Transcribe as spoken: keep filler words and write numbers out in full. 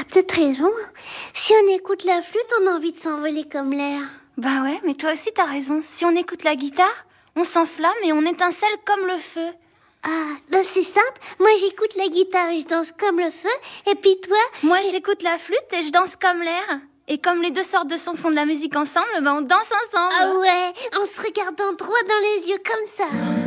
peut-être raison. Si on écoute la flûte, on a envie de s'envoler comme l'air. Bah ouais, mais toi aussi t'as raison. Si on écoute la guitare, on s'enflamme et on étincelle comme le feu. Ah, ben c'est simple. Moi, j'écoute la guitare et je danse comme le feu. Et puis toi... Moi, et... j'écoute la flûte et je danse comme l'air. Et comme les deux sortes de sons font de la musique ensemble, ben on danse ensemble. Ah ouais, en se regardant droit dans les yeux comme ça.